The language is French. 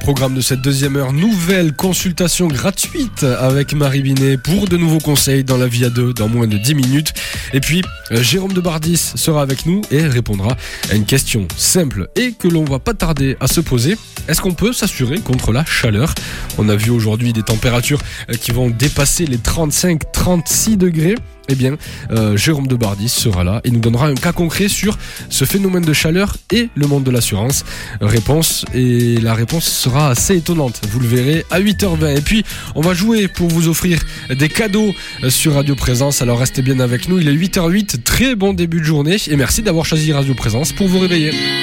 programme de cette deuxième heure, nouvelle consultation gratuite avec Marie Binet pour de nouveaux conseils dans la vie à deux dans moins de 10 minutes. Et puis, Jérôme de Bardis sera avec nous et répondra à une question simple et que l'on va pas tarder à se poser. Est-ce qu'on peut s'assurer contre la chaleur ? On a vu aujourd'hui des températures qui vont dépasser les 35-36 degrés. Eh bien, Jérôme de Bardis sera là et nous donnera un cas concret sur ce phénomène de chaleur et le monde de l'assurance. La réponse sera assez étonnante, vous le verrez à 8h20. Et puis, on va jouer pour vous offrir des cadeaux sur Radio Présence. Alors restez bien avec nous, il est 8h08, très bon début de journée et merci d'avoir choisi Radio Présence pour vous réveiller.